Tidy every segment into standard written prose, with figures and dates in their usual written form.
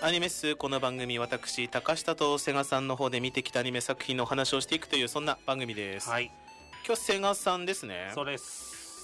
アニメっす。この番組、私高下とセガさんの方で見てきたアニメ作品のお話をしていくという、そんな番組です。 はい、 今日セガさんですね。 そうです。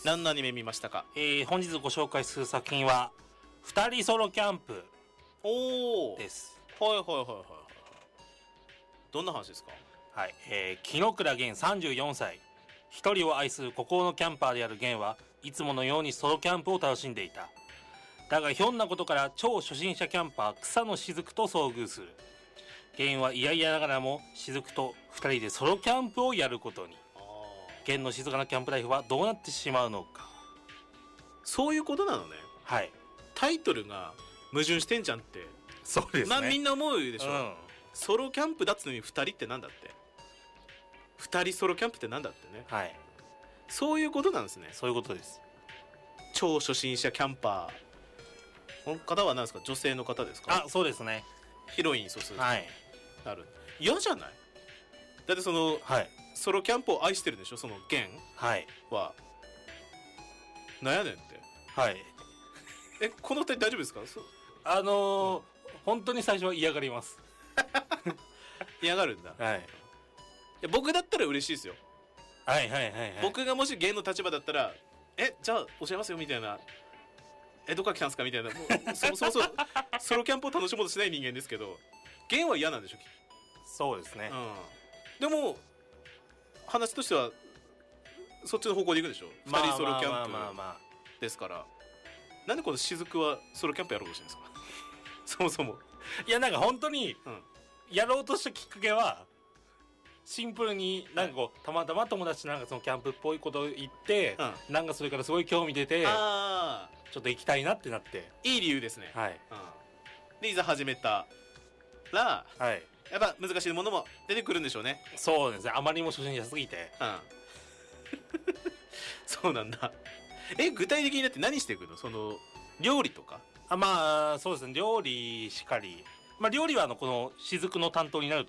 何のアニメ見ましたか？ 本日ご紹介する作品は2人ソロキャンプおーです。 はいはいはいはいはい。どんな話ですか？ はい、木之倉源34歳、一人を愛する孤高のキャンパーである源はいつものようにソロキャンプを楽しんでいた。だがひょんなことから超初心者キャンパー草野雫と遭遇する。源は嫌々ながらも雫と2人でソロキャンプをやることに。源の静かなキャンプライフはどうなってしまうのか。 そういうことなのね。 はい、 タイトルが矛盾してんじゃんって。 そうですね。 みんな思うでしょ、 うん、 ソロキャンプだっつのに2人ってなんだって。2人ソロキャンプってなんだってね。 はい、 そういうことなんですね。 そういうことです。 超初心者キャンパー。この方は何ですか？女性の方ですか？ あ、そうですね。 ヒロイン、そうすると、 はい、 なる。嫌じゃない？だってその、 はい、 ソロキャンプを愛してるんでしょ、その源はい、 は。なんやねんって。 はい。 この二人大丈夫ですか？ 本当に最初は嫌がります。 嫌がるんだ。いはい、 や僕だったら嬉しいですよ。 はいはいはいはい。 僕がもし源の立場だったら、じゃあ教えますよみたいな、どっから来たんすかみたいな、もうそもそもソロキャンプを楽しもうとしない人間ですけど、源は嫌なんでしょ、きっそうですね。 と。でも話としてはそっちの方向でいくでしょ。2人ソロキャンプですから。なんでこの雫はソロキャンプやろうとしてるんですか？そもそも。 いや、なんか本当にやろうとしたきっかけはシンプルになんかこう、たまたま友達なんかそのキャンプっぽいこと言って、なんかそれからすごい興味出て、ちょっと行きたいなってなって。 いい理由ですね。 はい、 でいざ始めたら、 はい、 やっぱ難しいものも出てくるんでしょうね。 そうですね。あまりにも初心者すぎて、 そうなんだ。具体的になって何していくの？その料理とか？ まあそうですね。料理しかり、まあ料理はこの雫の担当になる